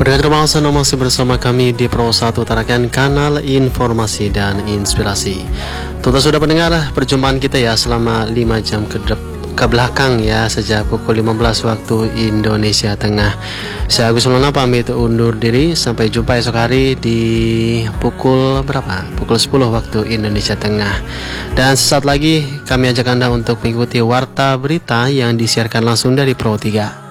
Pendengar Mausan masih bersama kami di Pro 1 Tarakan, kanal informasi dan inspirasi. Tentu sudah mendengar perjumpaan kita ya selama 5 jam ke belakang ya, sejak pukul 15 waktu Indonesia Tengah. Saya Agus Maulana pamit undur diri, sampai jumpa esok hari di pukul berapa? Pukul 10 waktu Indonesia Tengah. Dan sesaat lagi kami ajak Anda untuk mengikuti warta berita yang disiarkan langsung dari Pro 3.